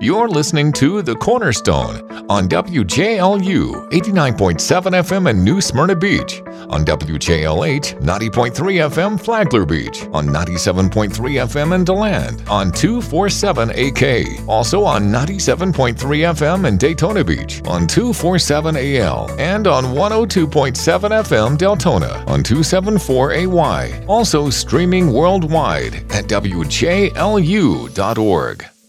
You're listening to The Cornerstone on WJLU 89.7 FM in New Smyrna Beach, on WJLH 90.3 FM Flagler Beach, on 97.3 FM in DeLand, on 247 AK, also on 97.3 FM in Daytona Beach, on 247 AL, and on 102.7 FM Deltona, on 274 AY, also streaming worldwide at WJLU.org.